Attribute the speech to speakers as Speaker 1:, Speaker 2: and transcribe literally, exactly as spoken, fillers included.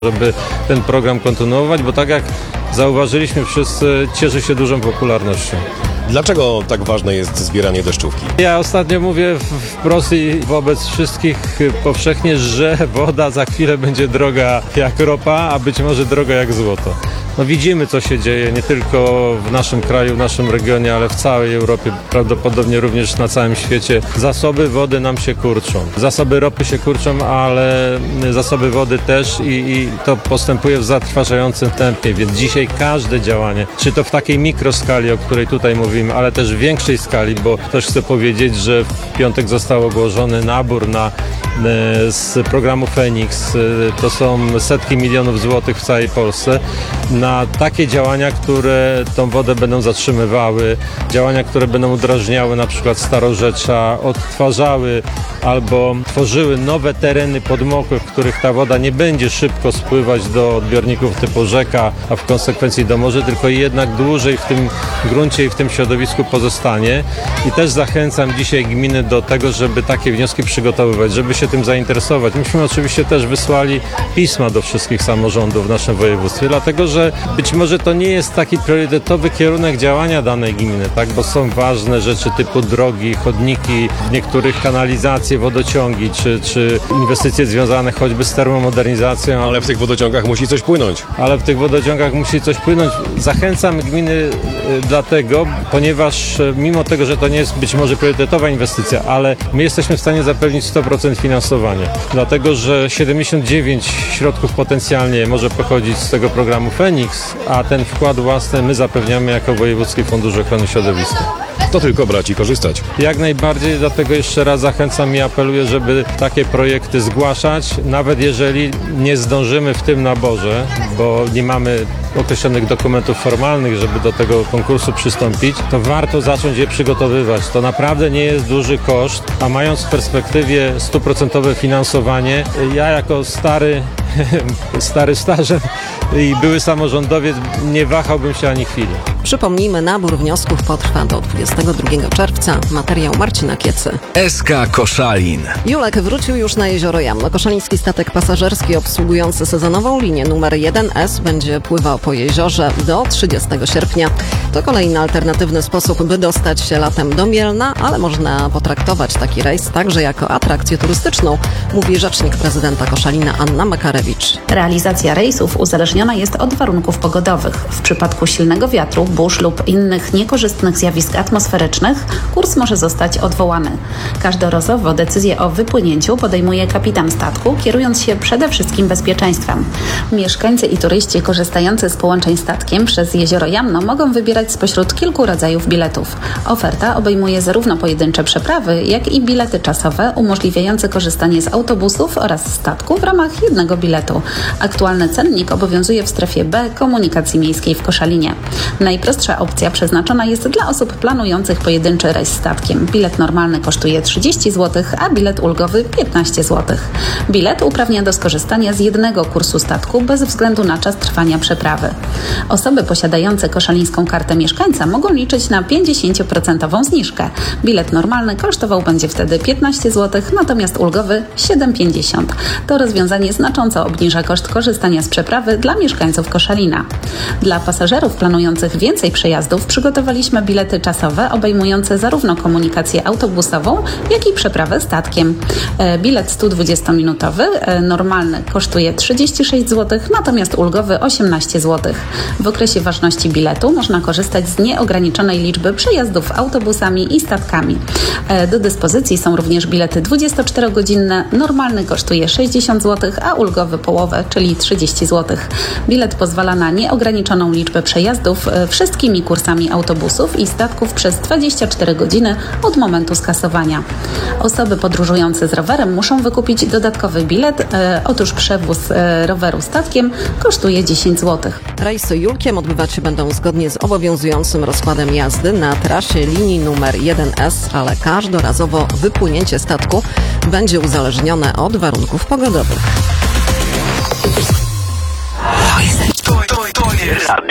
Speaker 1: żeby ten program kontynuować, bo tak jak zauważyliśmy wszyscy, cieszy się dużą popularnością.
Speaker 2: Dlaczego tak ważne jest zbieranie deszczówki?
Speaker 1: Ja ostatnio mówię wprost i wobec wszystkich powszechnie, że woda za chwilę będzie droga jak ropa, a być może droga jak złoto. No widzimy, co się dzieje nie tylko w naszym kraju, w naszym regionie, ale w całej Europie, prawdopodobnie również na całym świecie. Zasoby wody nam się kurczą. Zasoby ropy się kurczą, ale zasoby wody też i, i to postępuje w zatrważającym tempie, więc dzisiaj każde działanie, czy to w takiej mikroskali, o której tutaj mówimy, ale też w większej skali, bo też chcę powiedzieć, że w piątek został ogłoszony nabór na, z programu Feniks. To są setki milionów złotych w całej Polsce na takie działania, które tą wodę będą zatrzymywały, działania, które będą udrażniały na przykład starorzecza, odtwarzały albo tworzyły nowe tereny podmokłe, w których ta woda nie będzie szybko spływać do odbiorników typu rzeka, a w konsekwencji do morza, tylko jednak dłużej w tym gruncie i w tym środowisku pozostanie. I też zachęcam dzisiaj gminy do tego, żeby takie wnioski przygotowywać, żeby się tym zainteresować. Myśmy oczywiście też wysłali pisma do wszystkich samorządów w naszym województwie, dlatego że być może to nie jest taki priorytetowy kierunek działania danej gminy, tak? Bo są ważne rzeczy typu drogi, chodniki, w niektórych kanalizacje, wodociągi, czy, czy inwestycje związane choćby z termomodernizacją.
Speaker 2: Ale w tych wodociągach musi coś płynąć.
Speaker 1: Ale w tych wodociągach musi coś płynąć. Zachęcam gminy y, dlatego, ponieważ y, mimo tego, że to nie jest być może priorytetowa inwestycja, ale my jesteśmy w stanie zapewnić sto procent finansowania. Dlatego, że siedemdziesiąt dziewięć środków potencjalnie może pochodzić z tego programu Feniks, a ten wkład własny my zapewniamy jako Wojewódzki Fundusz Ochrony Środowiska.
Speaker 2: To tylko brać i korzystać.
Speaker 1: Jak najbardziej, dlatego jeszcze raz zachęcam i apeluję, żeby takie projekty zgłaszać, nawet jeżeli nie zdążymy w tym naborze, bo nie mamy określonych dokumentów formalnych, żeby do tego konkursu przystąpić, to warto zacząć je przygotowywać. To naprawdę nie jest duży koszt, a mając w perspektywie stuprocentowe finansowanie, ja jako stary, stary stażem i były samorządowiec nie wahałbym się ani chwili.
Speaker 3: Przypomnijmy, nabór wniosków potrwa do dwudziestego drugiego czerwca. Materiał Marcina Kiecy.
Speaker 4: S K Koszalin.
Speaker 3: Julek wrócił już na Jezioro Jamno. Koszaliński statek pasażerski obsługujący sezonową linię numer jeden S będzie pływał po jeziorze do trzydziestego sierpnia. To kolejny alternatywny sposób, by dostać się latem do Mielna, ale można potraktować taki rejs także jako atrakcję turystyczną, mówi rzecznik prezydenta Koszalina Anna Makarewicz.
Speaker 5: Realizacja rejsów uzależniona jest od warunków pogodowych. W przypadku silnego wiatru, burz lub innych niekorzystnych zjawisk atmosferycznych kurs może zostać odwołany. Każdorazowo decyzję o wypłynięciu podejmuje kapitan statku, kierując się przede wszystkim bezpieczeństwem. Mieszkańcy i turyści korzystający z połączeń statkiem przez Jezioro Jamno mogą wybierać spośród kilku rodzajów biletów. Oferta obejmuje zarówno pojedyncze przeprawy, jak i bilety czasowe umożliwiające korzystanie z autobusów oraz statku w ramach jednego biletu. Aktualny cennik obowiązuje w strefie B komunikacji miejskiej w Koszalinie. Najprostsza opcja przeznaczona jest dla osób planujących pojedynczy rejs statkiem. Bilet normalny kosztuje trzydzieści złotych, a bilet ulgowy piętnaście złotych. Bilet uprawnia do skorzystania z jednego kursu statku bez względu na czas trwania przeprawy. Osoby posiadające koszalińską kartę mieszkańca mogą liczyć na pięćdziesiąt procent zniżkę. Bilet normalny kosztował będzie wtedy piętnaście złotych, natomiast ulgowy siedem pięćdziesiąt. To rozwiązanie znacząco obniża koszt korzystania z przeprawy dla mieszkańców Koszalina. Dla pasażerów planujących więcej przejazdów przygotowaliśmy bilety czasowe obejmujące zarówno komunikację autobusową, jak i przeprawę statkiem. Bilet sto dwudziestominutowy normalny kosztuje trzydzieści sześć złotych, natomiast ulgowy osiemnaście złotych. W okresie ważności biletu można korzystać z nieograniczonej liczby przejazdów autobusami i statkami. Do dyspozycji są również bilety dwudziestoczterogodzinne. Normalny kosztuje sześćdziesiąt złotych, a ulgowy połowę, czyli trzydzieści złotych. Bilet pozwala na nieograniczoną liczbę przejazdów wszystkimi kursami autobusów i statków przez dwadzieścia cztery godziny od momentu skasowania. Osoby podróżujące z rowerem muszą wykupić dodatkowy bilet. E, otóż przewóz e, roweru statkiem kosztuje dziesięć złotych.
Speaker 3: Rejsy Julkiem odbywać się będą zgodnie z obowiązującym rozkładem jazdy na trasie linii numer jeden S, ale każdorazowo wypłynięcie statku będzie uzależnione od warunków pogodowych.
Speaker 4: To jest, to, to, to jest